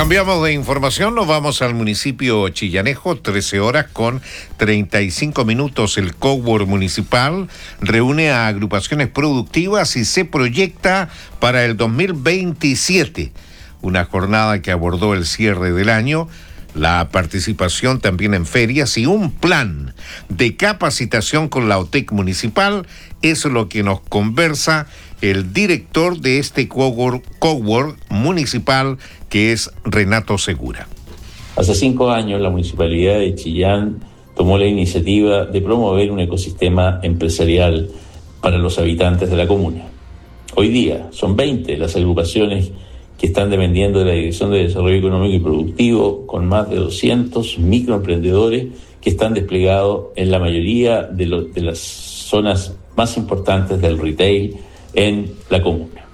Cambiamos de información, nos vamos al municipio Chillanejo, 13 horas con 35 minutos. El Cowork municipal reúne a agrupaciones productivas y se proyecta para el 2027. Una jornada que abordó el cierre del año, la participación también en ferias y un plan de capacitación con la OTEC municipal. Eso es lo que nos conversa el director de este Cowork municipal, que es Renato Segura. Hace 5 años la Municipalidad de Chillán tomó la iniciativa de promover un ecosistema empresarial para los habitantes de la comuna. Hoy día son 20 las agrupaciones que están dependiendo de la Dirección de Desarrollo Económico y Productivo, con más de 200 microemprendedores que están desplegados en la mayoría de las zonas más importantes del retail en la comuna.